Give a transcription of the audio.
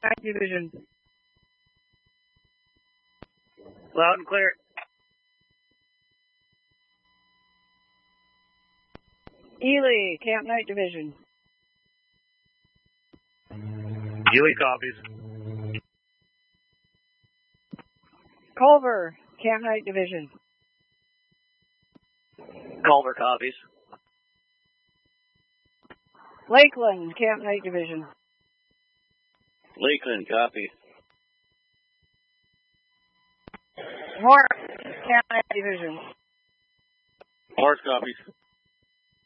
Night Division. Loud and clear. Ely, Camp Night Division. Ely copies. Culver, Camp Night Division. Culver copies. Lakeland, Camp Night Division. Lakeland copy. Morris, Camp Night Division. Morris copies.